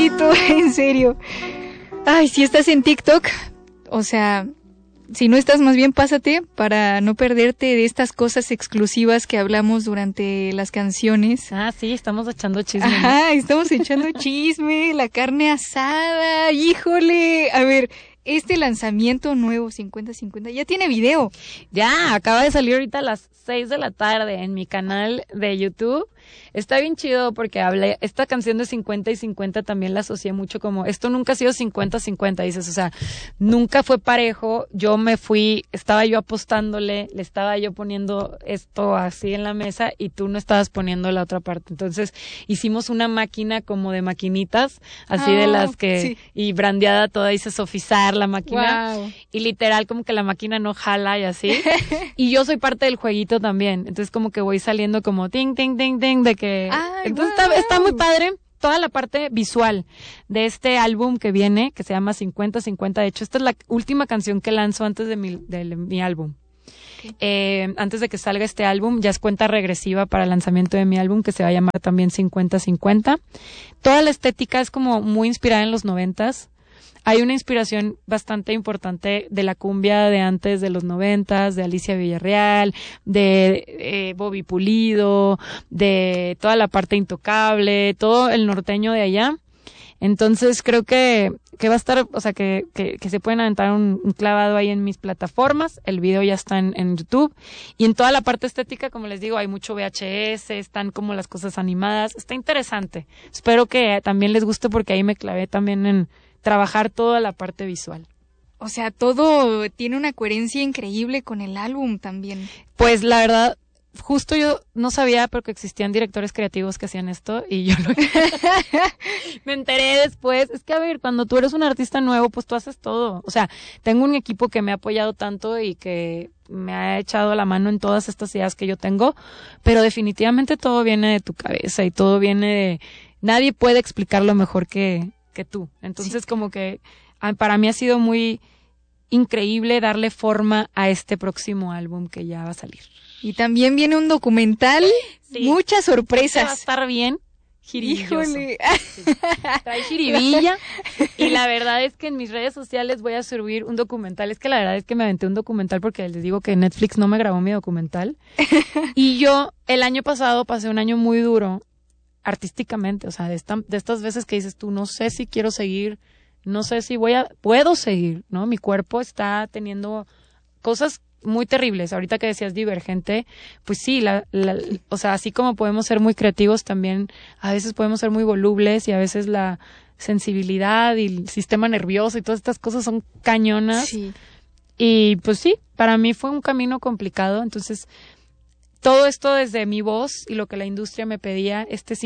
bonito, en serio. Ay, si estás en TikTok, o sea, si no estás, más bien pásate para no perderte de estas cosas exclusivas que hablamos durante las canciones. Ah, sí, estamos echando chisme. Ajá, estamos echando chisme, la carne asada, híjole. A ver, este lanzamiento nuevo 50-50 ya tiene video. Ya, acaba de salir ahorita a las 6 de la tarde en mi canal de YouTube. Está bien chido porque esta canción de 50 y 50 también la asocié mucho como, esto nunca ha sido 50-50, dices, o sea, nunca fue parejo, yo me fui, estaba yo apostándole, le estaba yo poniendo esto así en la mesa y tú no estabas poniendo la otra parte. Entonces, hicimos una máquina como de maquinitas, así de las que, sí. Y brandeada toda, dice sofizar la máquina. Wow. Y literal como que la máquina no jala y así. Y yo soy parte del jueguito también. Entonces como que voy saliendo como ting, ting, ting, ting, de que... Ay, entonces wow. está muy padre toda la parte visual de este álbum que viene, que se llama 50-50. De hecho, esta es la última canción que lanzo antes de mi álbum. Okay. Antes de que salga este álbum, ya es cuenta regresiva para el lanzamiento de mi álbum, que se va a llamar también 50-50. Toda la estética es como muy inspirada en los 90s. Hay una inspiración bastante importante de la cumbia de antes de los 90s, de Alicia Villarreal, de Bobby Pulido, de toda la parte Intocable, todo el norteño de allá. Entonces creo que va a estar, o sea, que se pueden aventar un clavado ahí en mis plataformas. El video ya está en YouTube. Y en toda la parte estética, como les digo, hay mucho VHS, están como las cosas animadas. Está interesante. Espero que también les guste porque ahí me clavé también en trabajar toda la parte visual. O sea, todo tiene una coherencia increíble con el álbum también. Pues la verdad, justo yo no sabía, pero que existían directores creativos que hacían esto y yo me enteré después. Es que, a ver, cuando tú eres un artista nuevo, pues tú haces todo. O sea, tengo un equipo que me ha apoyado tanto y que me ha echado la mano en todas estas ideas que yo tengo, pero definitivamente todo viene de tu cabeza y todo viene de... Nadie puede explicarlo mejor que tú. Entonces, sí, como que para mí ha sido muy increíble darle forma a este próximo álbum que ya va a salir. Y también viene un documental, sí, muchas sorpresas. Va a estar bien jiribilloso. Híjole. Sí. Trae jiribilla y la verdad es que en mis redes sociales voy a subir un documental. Es que la verdad es que me aventé un documental porque les digo que Netflix no me grabó mi documental. Y yo el año pasado pasé un año muy duro artísticamente, o sea, de estas veces que dices tú, no sé si quiero seguir, no sé si puedo seguir, ¿no? Mi cuerpo está teniendo cosas muy terribles. Ahorita que decías Divergente, pues sí, o sea, así como podemos ser muy creativos, también a veces podemos ser muy volubles y a veces la sensibilidad y el sistema nervioso y todas estas cosas son cañonas. Sí. Y pues sí, para mí fue un camino complicado, entonces todo esto desde mi voz y lo que la industria me pedía,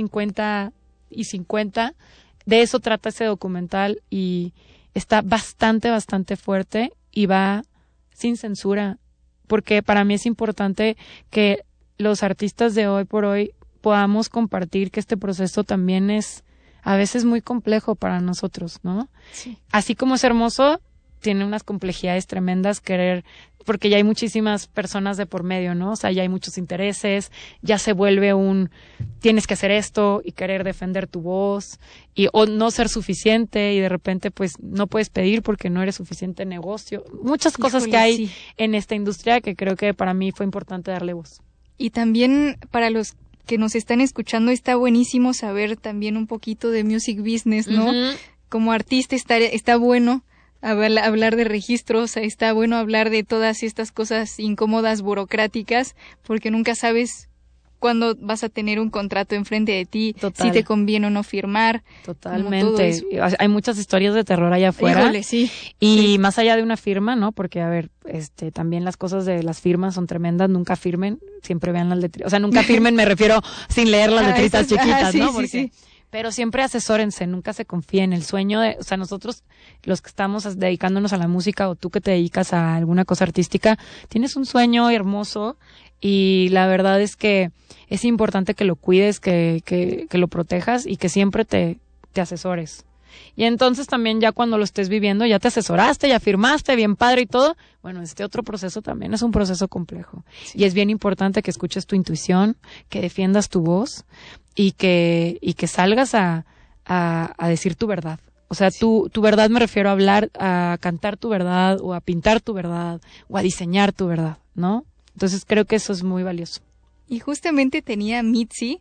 50 y 50, de eso trata ese documental y está bastante, bastante fuerte y va sin censura, porque para mí es importante que los artistas de hoy por hoy podamos compartir que este proceso también es a veces muy complejo para nosotros, ¿no? Sí. Así como es hermoso, tiene unas complejidades tremendas porque ya hay muchísimas personas de por medio, ¿no? O sea, ya hay muchos intereses, ya se vuelve tienes que hacer esto y querer defender tu voz o no ser suficiente y de repente pues no puedes pedir porque no eres suficiente negocio. Muchas cosas que hay sí, en esta industria que creo que para mí fue importante darle voz. Y también para los que nos están escuchando está buenísimo saber también un poquito de music business, ¿no? Uh-huh. Como artista está bueno hablar de registros, está bueno hablar de todas estas cosas incómodas, burocráticas, porque nunca sabes cuándo vas a tener un contrato enfrente de ti, Total. Si te conviene o no firmar. Totalmente. Hay muchas historias de terror allá afuera. Híjole, sí. Y sí. Más allá de una firma, ¿no? Porque, a ver, también las cosas de las firmas son tremendas. Nunca firmen, siempre vean las letritas. O sea, nunca firmen, me refiero sin leer las letritas chiquitas, sí, ¿no? Sí, porque, sí. Pero siempre asesórense, nunca se confíen. El sueño o sea, nosotros, los que estamos dedicándonos a la música o tú que te dedicas a alguna cosa artística, tienes un sueño hermoso y la verdad es que es importante que lo cuides, que lo protejas y que siempre te asesores. Y entonces también ya cuando lo estés viviendo, ya te asesoraste, ya firmaste, bien padre y todo. Bueno, este otro proceso también es un proceso complejo. Sí. Y es bien importante que escuches tu intuición, que defiendas tu voz y que salgas a a decir tu verdad. O sea, tu verdad me refiero a hablar, a cantar tu verdad, o a pintar tu verdad, o a diseñar tu verdad, ¿no? Entonces creo que eso es muy valioso. Y justamente tenía a Mitzi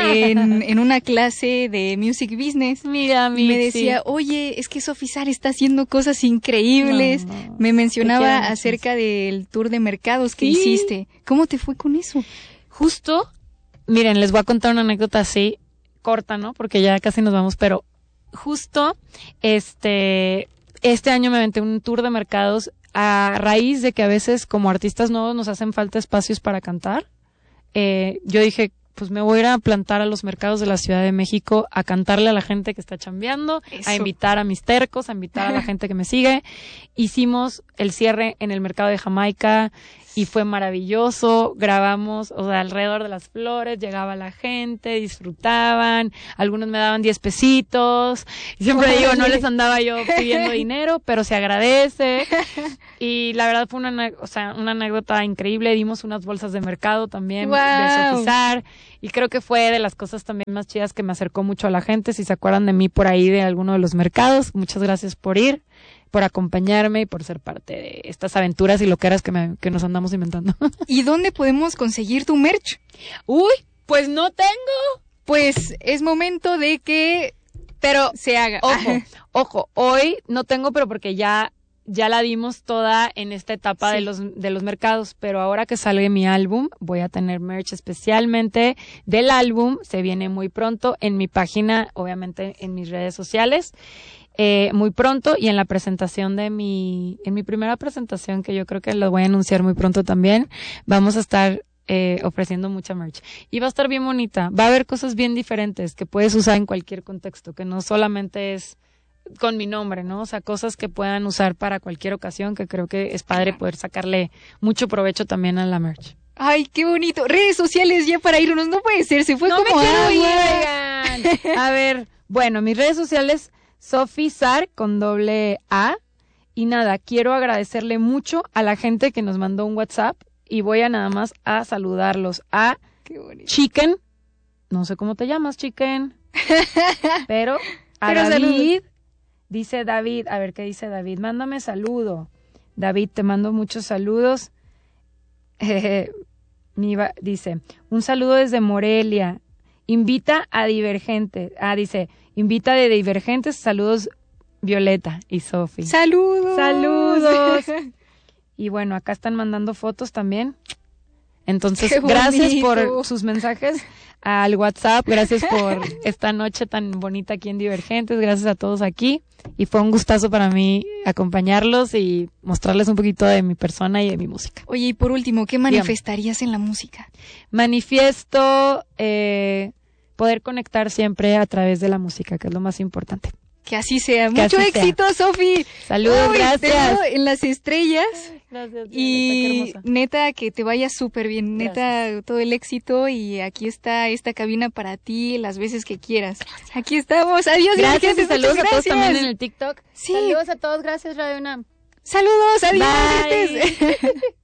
en una clase de Music Business. Mira, Mitzi. Y me decía, oye, es que Sofi Sar está haciendo cosas increíbles. No. Me mencionaba acerca del tour de mercados que hiciste. ¿Cómo te fue con eso? Justo, miren, les voy a contar una anécdota así, corta, ¿no? Porque ya casi nos vamos, pero justo este año me aventé un tour de mercados a raíz de que a veces como artistas nuevos nos hacen falta espacios para cantar. Yo dije, pues me voy a ir a plantar a los mercados de la Ciudad de México a cantarle a la gente que está chambeando, a invitar a mis tercos, a invitar a la gente que me sigue. Hicimos el cierre en el mercado de Jamaica y fue maravilloso. Grabamos, o sea, alrededor de las flores, llegaba la gente, disfrutaban, algunos me daban 10 pesitos. Y siempre digo, no les andaba yo pidiendo dinero, pero se agradece. Y la verdad fue una anécdota increíble. Dimos unas bolsas de mercado también de Sofi Sar. Y creo que fue de las cosas también más chidas que me acercó mucho a la gente. Si se acuerdan de mí por ahí de alguno de los mercados, muchas gracias por ir, por acompañarme y por ser parte de estas aventuras y loqueras que nos andamos inventando. ¿Y dónde podemos conseguir tu merch? Uy, pues no tengo. Pues es momento de que se haga. Ojo, hoy no tengo, pero porque ya la dimos toda en esta etapa de los mercados, pero ahora que salga mi álbum, voy a tener merch especialmente del álbum. Se viene muy pronto en mi página, obviamente en mis redes sociales, muy pronto, y en la presentación en mi primera presentación, que yo creo que lo voy a anunciar muy pronto también, vamos a estar ofreciendo mucha merch. Y va a estar bien bonita, va a haber cosas bien diferentes que puedes usar en cualquier contexto, que no solamente es con mi nombre, ¿no? O sea, cosas que puedan usar para cualquier ocasión, que creo que es padre poder sacarle mucho provecho también a la merch. Ay, qué bonito. Redes sociales ya para irnos, no puede ser, se fue no como me quiero ir, oigan. A ver, bueno, mis redes sociales, Sofi Sar con AA. Y nada, quiero agradecerle mucho a la gente que nos mandó un WhatsApp y voy a nada más a saludarlos. A Chicken, no sé cómo te llamas, Chicken, pero David. Salud. Dice David, a ver qué dice David, mándame saludo. David, te mando muchos saludos. Dice, un saludo desde Morelia. Invita a Divergentes. Dice, invita de Divergentes. Saludos, Violeta y Sofi. Saludos. Y bueno, acá están mandando fotos también. Entonces, gracias por sus mensajes al WhatsApp, gracias por esta noche tan bonita aquí en Divergentes, gracias a todos aquí, y fue un gustazo para mí acompañarlos y mostrarles un poquito de mi persona y de mi música. Oye, y por último, ¿qué manifestarías en la música? Manifiesto poder conectar siempre a través de la música, que es lo más importante. Que así sea. Mucho éxito, Sofi. Saludos, gracias. En las estrellas. Gracias. Y neta, que te vaya súper bien. Neta, todo el éxito. Y aquí está esta cabina para ti las veces que quieras. Aquí estamos. Adiós. Gracias, y saludos a todos también en el TikTok. Sí. Saludos a todos. Gracias, Radio UNAM. Saludos. Adiós. Bye.